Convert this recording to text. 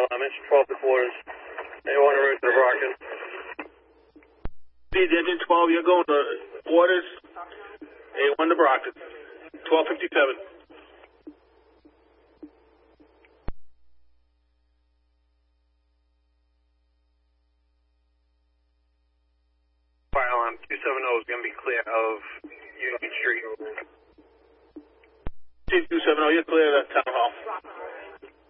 file alarm, engine 12 to quarters. A1 to the Brockton. Speed engine 12, you're going to quarters. A1 to Brockton. 1257. Fire alarm 270 is going to be clear of Union Street. Team 270, you're clear of the town hall.